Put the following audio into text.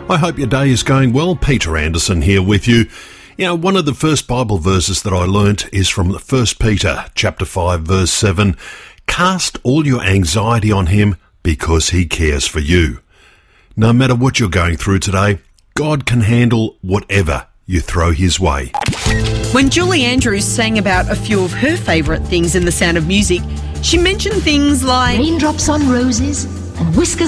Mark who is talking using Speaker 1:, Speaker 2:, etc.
Speaker 1: I hope your day is going well. Peter Anderson here with you. You know, one of the first Bible verses that I learnt is from 1 Peter chapter 5 verse 7. Cast all your anxiety on him because he cares for you. No matter what you're going through today, God can handle whatever you throw his way.
Speaker 2: When Julie Andrews sang about a few of her favourite things in The Sound of Music, she mentioned things like
Speaker 3: raindrops on roses and whiskers